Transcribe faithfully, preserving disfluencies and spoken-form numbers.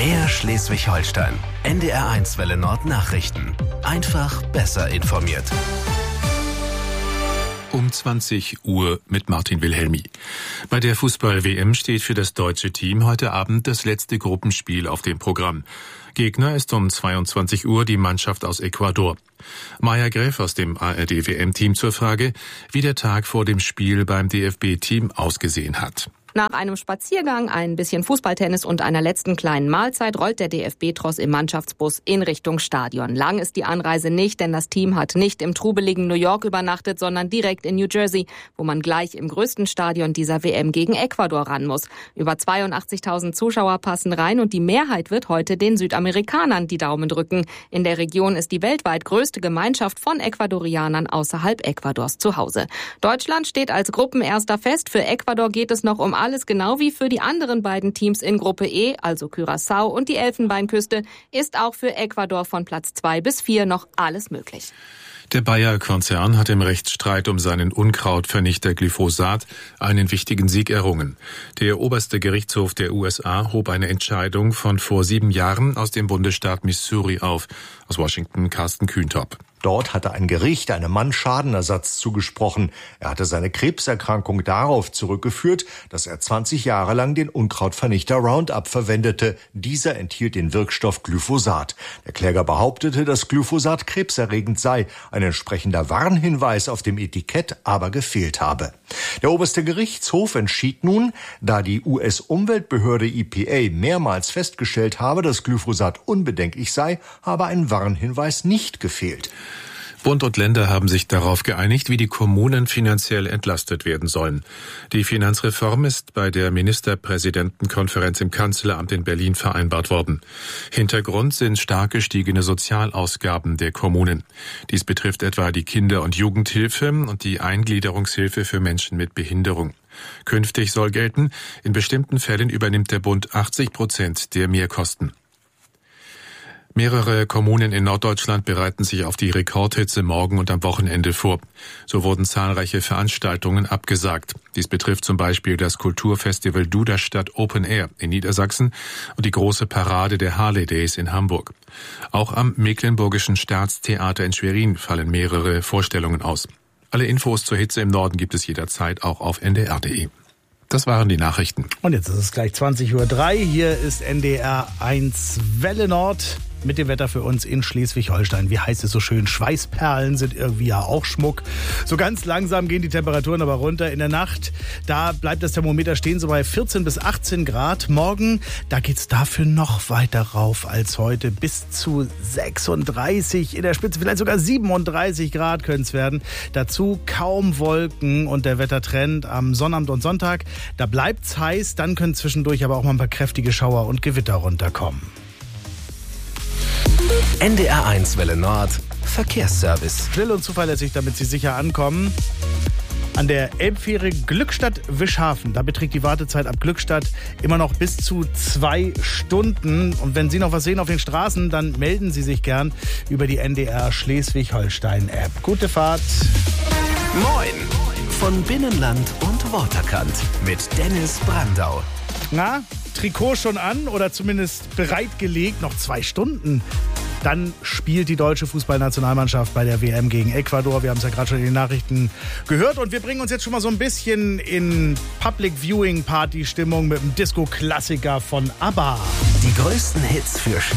Mehr Schleswig-Holstein. N D R eins Welle Nord Nachrichten. Einfach besser informiert. Um zwanzig Uhr mit Martin Wilhelmi. Bei der Fußball-W M steht für das deutsche Team heute Abend das letzte Gruppenspiel auf dem Programm. Gegner ist um zweiundzwanzig Uhr die Mannschaft aus Ecuador. Maja Gräf aus dem A R D-W M-Team zur Frage, wie der Tag vor dem Spiel beim D F B-Team ausgesehen hat. Nach einem Spaziergang, ein bisschen Fußballtennis und einer letzten kleinen Mahlzeit rollt der D F B-Tross im Mannschaftsbus in Richtung Stadion. Lang ist die Anreise nicht, denn das Team hat nicht im trubeligen New York übernachtet, sondern direkt in New Jersey, wo man gleich im größten Stadion dieser W M gegen Ecuador ran muss. Über zweiundachtzigtausend Zuschauer passen rein und die Mehrheit wird heute den Südamerikanern die Daumen drücken. In der Region ist die weltweit größte Gemeinschaft von Ecuadorianern außerhalb Ecuadors zu Hause. Deutschland steht als Gruppenerster fest. Für Ecuador geht es noch um alles, genau wie für die anderen beiden Teams in Gruppe E, also Curaçao und die Elfenbeinküste, ist auch für Ecuador von Platz zwei bis vier noch alles möglich. Der Bayer-Konzern hat im Rechtsstreit um seinen Unkrautvernichter Glyphosat einen wichtigen Sieg errungen. Der oberste Gerichtshof der U S A hob eine Entscheidung von vor sieben Jahren aus dem Bundesstaat Missouri auf. Aus Washington Carsten Kühntop. Dort hatte ein Gericht einem Mann Schadenersatz zugesprochen. Er hatte seine Krebserkrankung darauf zurückgeführt, dass er zwanzig Jahre lang den Unkrautvernichter Roundup verwendete. Dieser enthielt den Wirkstoff Glyphosat. Der Kläger behauptete, dass Glyphosat krebserregend sei. Ein entsprechender Warnhinweis auf dem Etikett aber gefehlt habe. Der oberste Gerichtshof entschied nun, da die U S-Umweltbehörde E P A mehrmals festgestellt habe, dass Glyphosat unbedenklich sei, habe ein Warnhinweis nicht gefehlt. Bund und Länder haben sich darauf geeinigt, wie die Kommunen finanziell entlastet werden sollen. Die Finanzreform ist bei der Ministerpräsidentenkonferenz im Kanzleramt in Berlin vereinbart worden. Hintergrund sind stark gestiegene Sozialausgaben der Kommunen. Dies betrifft etwa die Kinder- und Jugendhilfe und die Eingliederungshilfe für Menschen mit Behinderung. Künftig soll gelten, in bestimmten Fällen übernimmt der Bund achtzig Prozent der Mehrkosten. Mehrere Kommunen in Norddeutschland bereiten sich auf die Rekordhitze morgen und am Wochenende vor. So wurden zahlreiche Veranstaltungen abgesagt. Dies betrifft zum Beispiel das Kulturfestival Duderstadt Open Air in Niedersachsen und die große Parade der Harley Days in Hamburg. Auch am Mecklenburgischen Staatstheater in Schwerin fallen mehrere Vorstellungen aus. Alle Infos zur Hitze im Norden gibt es jederzeit auch auf n d r punkt d e. Das waren die Nachrichten. Und jetzt ist es gleich zwanzig Uhr drei. Hier ist N D R eins Welle Nord mit dem Wetter für uns in Schleswig-Holstein. Wie heißt es so schön? Schweißperlen sind irgendwie ja auch Schmuck. So ganz langsam gehen die Temperaturen aber runter. In der Nacht, da bleibt das Thermometer stehen, so bei vierzehn bis achtzehn Grad. Morgen, da geht's dafür noch weiter rauf als heute. Bis zu sechsunddreißig, in der Spitze vielleicht sogar siebenunddreißig Grad können es werden. Dazu kaum Wolken und der Wettertrend am Sonnabend und Sonntag. Da bleibt's heiß, dann können zwischendurch aber auch mal ein paar kräftige Schauer und Gewitter runterkommen. N D R eins Welle Nord Verkehrsservice. Schnell und zuverlässig, damit Sie sicher ankommen. An der Elbfähre Glückstadt-Wischhafen, da beträgt die Wartezeit ab Glückstadt immer noch bis zu zwei Stunden. Und wenn Sie noch was sehen auf den Straßen, dann melden Sie sich gern über die N D R Schleswig-Holstein-App. Gute Fahrt. Moin von Binnenland und Waterkant mit Dennis Brandau. Na, Trikot schon an oder zumindest bereitgelegt, noch zwei Stunden. Dann spielt die deutsche Fußballnationalmannschaft bei der W M gegen Ecuador. Wir haben es ja gerade schon in den Nachrichten gehört. Und wir bringen uns jetzt schon mal so ein bisschen in Public-Viewing-Party-Stimmung mit dem Disco-Klassiker von ABBA. Die größten Hits für